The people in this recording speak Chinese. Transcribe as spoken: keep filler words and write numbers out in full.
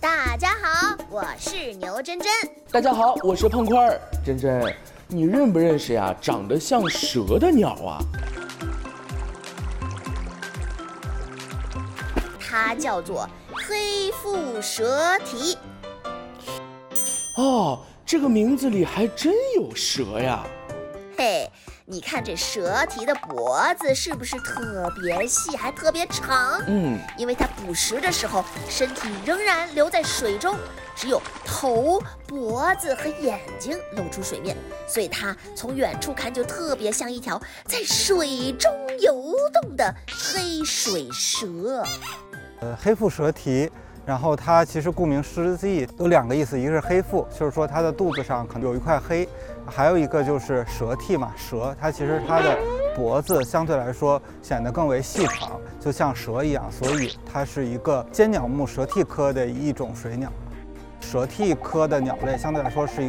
大家好，我是牛真真。 大家好，我是胖块儿。真真，你认不认识呀？长得像蛇的鸟啊？ 它叫做黑腹蛇体。 哦，这个名字里还真有蛇呀。 嘿，你看这蛇体的脖子是不是特别细，还特别长？ 嗯， 因为它捕食的时候，身体仍然留在水中，只有头、脖子和眼睛露出水面，所以它从远处看就特别像一条在水中游动的黑水蛇。 呃，黑腹蛇体。然后它其实顾名思义有两个意思，一个是黑腹，就是说它的肚子上可能有一块黑，还有一个就是蛇体嘛，蛇它其实它的脖子相对来说显得更为细长，就像蛇一样，所以它是一个尖鸟目蛇体科的一种水鸟。蛇体科的鸟类相对来说是一